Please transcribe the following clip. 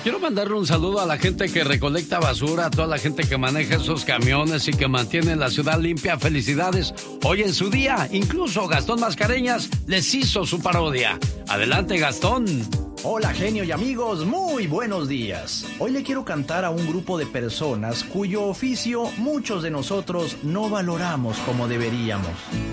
Quiero mandarle un saludo a la gente que recolecta basura, a toda la gente que maneja esos camiones y que mantiene la ciudad limpia. Felicidades hoy en su día. Incluso Gastón Mascareñas les hizo su parodia. Adelante, Gastón. Hola, genio y amigos, muy buenos días. Hoy le quiero cantar a un grupo de personas cuyo oficio muchos de nosotros no valoramos como deberíamos.